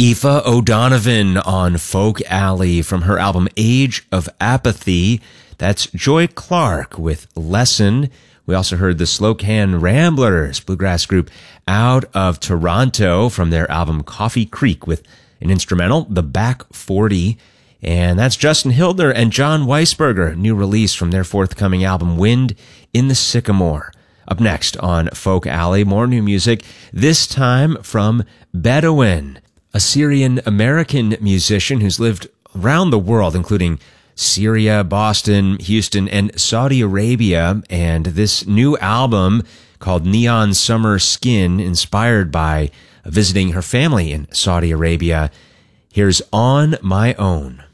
Aoife O'Donovan on Folk Alley from her album Age of Apathy. That's Joy Clark with Lesson. We also heard the Slocan Ramblers, bluegrass group out of Toronto, from their album Coffee Creek with an instrumental, The Back 40. And that's Justin Hildner and John Weisberger, new release from their forthcoming album Wind in the Sycamore. Up next on Folk Alley, more new music, this time from Bedouin, a Syrian-American musician who's lived around the world, including Syria, Boston, Houston, and Saudi Arabia. And this new album called Neon Summer Skin, inspired by visiting her family in Saudi Arabia. Here's On My Own.